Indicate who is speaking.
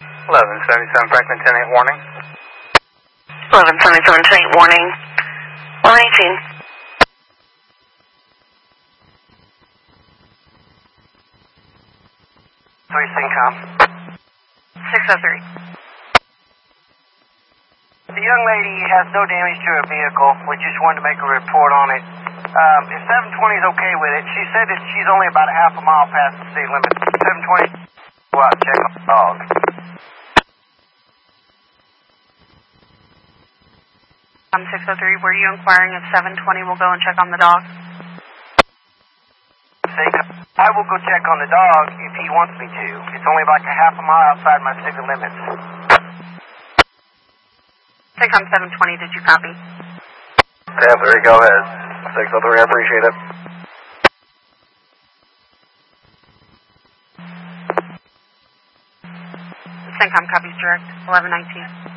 Speaker 1: 1177 Franklin 108 warning.
Speaker 2: 1177 10-8 warning. 118.
Speaker 3: Three Syncom.
Speaker 2: 603.
Speaker 3: The young lady has no damage to her vehicle. We just wanted to make a report on it. If 720 is okay with it, she said that she's only about a half a mile past the city limit. 720, go out and check on the dog.
Speaker 2: I'm 603. Were you inquiring if 720 will go and check on the dog?
Speaker 3: I will go check on the dog if he wants me to. It's only like a half a mile outside my city limits.
Speaker 2: Syncom 720, did you copy?
Speaker 4: 10-3, go ahead. 603, I appreciate it.
Speaker 2: Syncom copies direct, 1119.